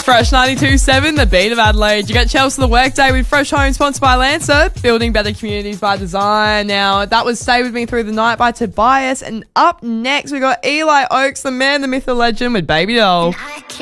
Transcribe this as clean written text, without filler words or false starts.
Fresh 92.7, the beat of Adelaide. You get Chelsea the Workday with Fresh Home, sponsored by Lancer, building better communities by design. Now, that was Stay With Me Through the Night by Tobias. And up next, we got Eli Oakes, the man, the myth, the legend with Baby Doll.